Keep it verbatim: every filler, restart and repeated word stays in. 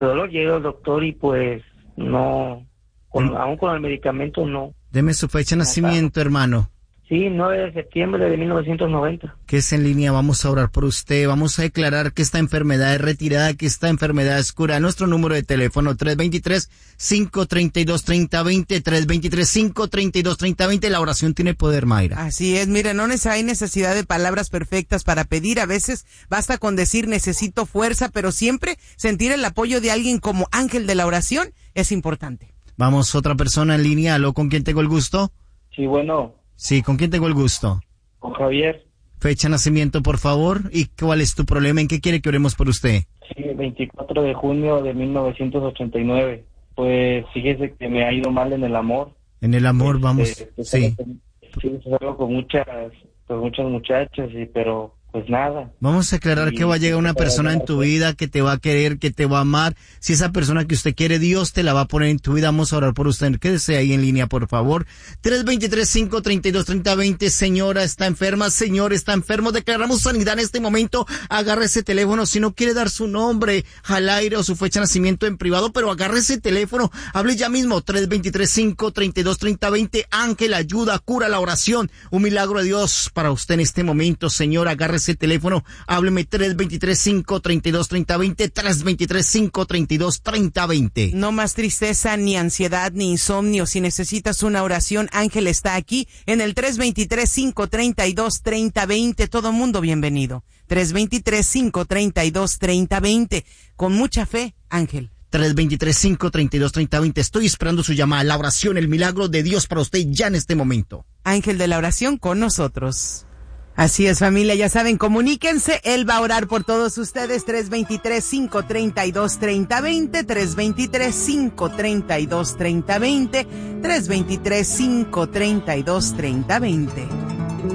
dolor. Llegué al doctor y pues no, con, aún con el medicamento no. Deme su fecha de nacimiento, hermano. Sí, nueve de septiembre de mil novecientos noventa. Que es en línea, vamos a orar por usted, vamos a declarar que esta enfermedad es retirada, que esta enfermedad es curada. Nuestro número de teléfono tres dos tres, cinco tres dos, tres cero dos cero, tres dos tres, cinco tres dos, tres cero dos cero. La oración tiene poder, Mayra. Así es, mire, no hay necesidad de palabras perfectas para pedir, a veces basta con decir necesito fuerza, pero siempre sentir el apoyo de alguien como ángel de la oración es importante. Vamos, otra persona en línea, ¿aló? ¿Con quién tengo el gusto? Sí, bueno. Sí, ¿con quién tengo el gusto? Con Javier. Fecha de nacimiento, por favor, y cuál es tu problema, ¿en qué quiere que oremos por usted? Sí, veinticuatro de junio de mil novecientos ochenta y nueve. Pues fíjese que me ha ido mal en el amor. En el amor, pues, vamos, eh, pues, sí. Sí, salgo con muchas, con muchas muchachas, y pero pues nada. Vamos a aclarar y, que va a llegar una persona en tu pues, vida que te va a querer, que te va a amar. Si esa persona que usted quiere, Dios te la va a poner en tu vida. Vamos a orar por usted. Quédese ahí en línea, por favor. tres dos tres, cinco tres dos, tres cero dos cero. Señora está enferma, señor está enfermo. Declaramos sanidad en este momento. Agarre ese teléfono. Si no quiere dar su nombre al aire o su fecha de nacimiento en privado, pero agarre ese teléfono. Hable ya mismo. tres dos tres, cinco tres dos, tres cero dos cero. Ángel ayuda, cura, la oración. Un milagro de Dios para usted en este momento, señor. Agarre ese teléfono. Hábleme tres dos tres, cinco tres dos, tres cero dos cero, tres dos tres, cinco tres dos, tres cero dos cero. No más tristeza, ni ansiedad, ni insomnio. Si necesitas una oración, Ángel está aquí en el tres dos tres, cinco tres dos, tres cero dos cero. Todo mundo bienvenido. tres dos tres, cinco tres dos, tres cero dos cero. Con mucha fe, Ángel. tres dos tres, cinco tres dos, tres cero dos cero. Estoy esperando su llamada, la oración, el milagro de Dios para usted ya en este momento. Ángel de la oración con nosotros. Así es, familia, ya saben, comuníquense, él va a orar por todos ustedes. Tres dos tres, cinco tres dos, tres cero dos cero, tres dos tres, cinco tres dos, tres cero dos cero, tres dos tres, cinco tres dos, tres cero dos cero.